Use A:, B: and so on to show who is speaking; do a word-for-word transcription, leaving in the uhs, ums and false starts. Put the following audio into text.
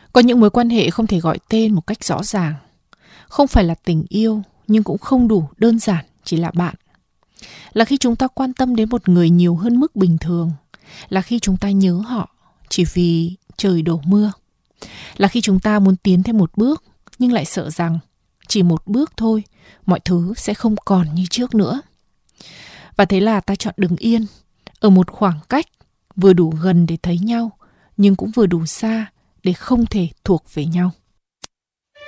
A: Có những mối quan hệ không thể gọi tên một cách rõ ràng. Không phải là tình yêu, nhưng cũng không đủ đơn giản chỉ là bạn. Là khi chúng ta quan tâm đến một người nhiều hơn mức bình thường. Là khi chúng ta nhớ họ chỉ vì trời đổ mưa. Là khi chúng ta muốn tiến thêm một bước, nhưng lại sợ rằng chỉ một bước thôi, mọi thứ sẽ không còn như trước nữa. Và thế là ta chọn đứng yên, ở một khoảng cách vừa đủ gần để thấy nhau, nhưng cũng vừa đủ xa để không thể thuộc về nhau.